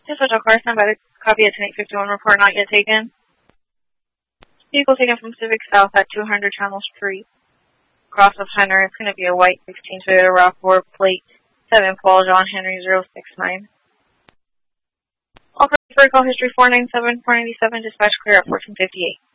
This Hotel Carson, by the copy of 1051 report not yet taken. Vehicle taken from Civic South at 200 Channel Street. Cross of Hunter. It's going to be a white 16 Toyota RAV4 plate 7 Paul John Henry 069. All for call history 497, 497, dispatch clear at 1458.